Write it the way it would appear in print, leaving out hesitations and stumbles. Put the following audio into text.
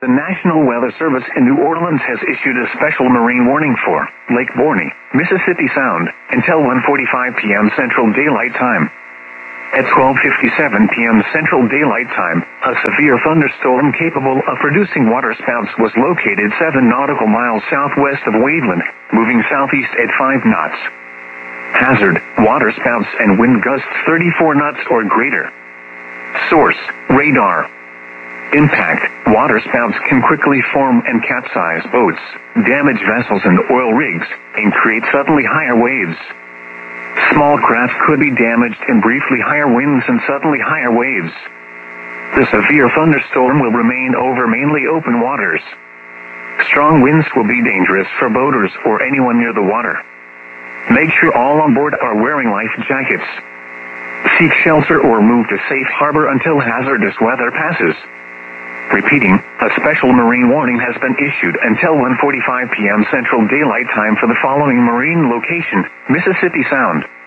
The National Weather Service in New Orleans has issued a special marine warning for Lake Borgne, Mississippi Sound, until 1:45 p.m. Central Daylight Time. At 12:57 p.m. Central Daylight Time, a severe thunderstorm capable of producing waterspouts was located 7 nautical miles southwest of Waveland, moving southeast at 5 knots. Hazard, waterspouts and wind gusts 34 knots or greater. Source, radar. Impact, waterspouts can quickly form and capsize boats, damage vessels and oil rigs, and create suddenly higher waves. Small craft could be damaged in briefly higher winds and suddenly higher waves. The severe thunderstorm will remain over mainly open waters. Strong winds will be dangerous for boaters or anyone near the water. Make sure all on board are wearing life jackets. Seek shelter or move to safe harbor until hazardous weather passes. Repeating, a special marine warning has been issued until 1:45 p.m. Central Daylight Time for the following marine location, Mississippi Sound.